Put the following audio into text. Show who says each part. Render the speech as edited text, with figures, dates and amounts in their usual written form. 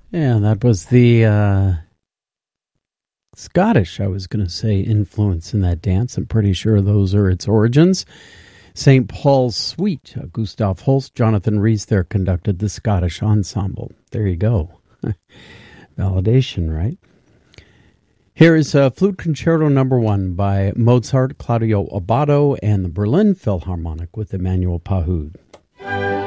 Speaker 1: Yeah, that was the Scottish, I was going to say, influence in that dance. I'm pretty sure those are its origins. St. Paul's Suite, Gustav Holst, Jonathan Rhys there conducted the Scottish Ensemble. There you go. Validation, right? Here is Flute Concerto No. 1 by Mozart, Claudio Abbado, and the Berlin Philharmonic with Emmanuel Pahud.